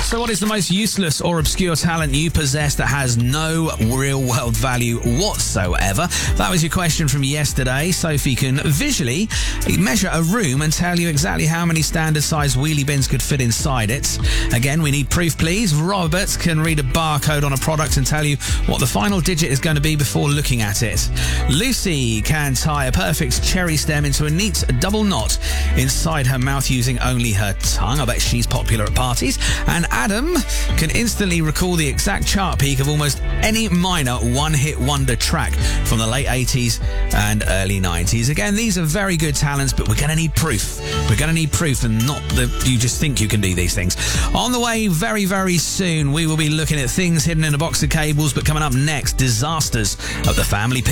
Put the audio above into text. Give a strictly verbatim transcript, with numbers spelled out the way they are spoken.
So what is the most useless or obscure talent you possess that has no real-world value whatsoever? That was your question from yesterday. Sophie can visually measure a room and tell you exactly how many standard-sized wheelie bins could fit inside it. Again, we need proof, please. Robert can read a barcode on a product and tell you what the final digit is going to be before looking at it. Lucy can tie a perfect cherry stem into a neat double knot inside her mouth using only her tongue. I bet she's popular at parties. And Adam can instantly recall the exact chart peak of almost any minor one-hit wonder track from the late eighties and early nineties. Again, these are very good talents, but we're going to need proof. We're going to need proof and not that you just think you can do these things. On the way very, very soon, we will be looking at things hidden in a box of cables, but coming up next, disasters of the family